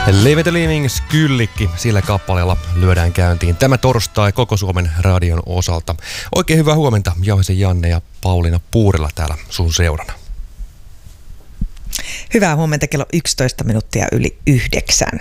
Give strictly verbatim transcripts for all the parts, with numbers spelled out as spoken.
Live the Living Skyllikki, sillä kappaleella lyödään käyntiin tämä torstai koko Suomen radion osalta. Oikein hyvää huomenta, Jauhisen Janne ja Pauliina Puurila täällä sun seurana. Hyvää huomenta, kello yksitoista minuuttia yli yhdeksän.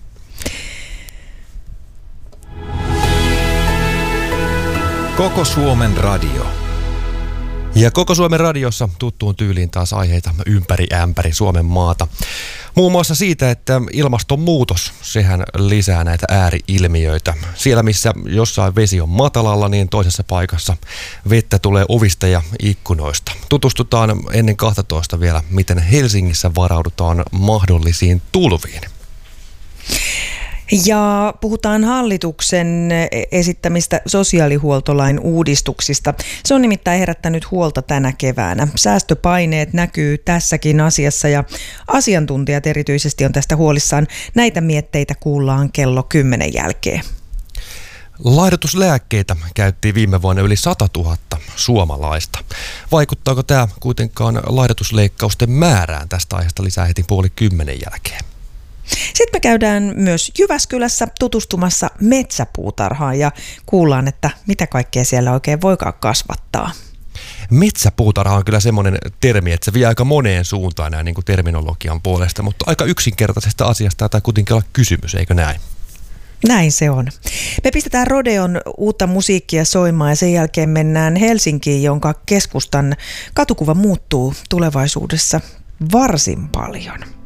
Koko Suomen radio. Ja koko Suomen radiossa tuttuun tyyliin taas aiheita ympäri ämpäri Suomen maata. Muun muassa siitä, että ilmastonmuutos, sehän lisää näitä ääriilmiöitä. Siellä, missä jossain vesi on matalalla, niin toisessa paikassa vettä tulee ovista ja ikkunoista. Tutustutaan ennen kaksitoista vielä, miten Helsingissä varaudutaan mahdollisiin tulviin. Ja puhutaan hallituksen esittämistä sosiaalihuoltolain uudistuksista. Se on nimittäin herättänyt huolta tänä keväänä. Säästöpaineet näkyy tässäkin asiassa ja asiantuntijat erityisesti on tästä huolissaan. Näitä mietteitä kuullaan kello kymmenen jälkeen. Laihdutuslääkkeitä käytti viime vuonna yli sata tuhatta suomalaista. Vaikuttaako tämä kuitenkaan laihdutusleikkausten määrään? Tästä aiheesta lisää heti puoli kymmenen jälkeen. Sitten me käydään myös Jyväskylässä tutustumassa metsäpuutarhaan ja kuullaan, että mitä kaikkea siellä oikein voikaan kasvattaa. Metsäpuutarha on kyllä semmoinen termi, että se vie aika moneen suuntaan näin niin kuin terminologian puolesta, mutta aika yksinkertaisesta asiasta tai kuitenkin olla kysymys, eikö näin? Näin se on. Me pistetään Rodeon uutta musiikkia soimaan ja sen jälkeen mennään Helsinkiin, jonka keskustan katukuva muuttuu tulevaisuudessa varsin paljon.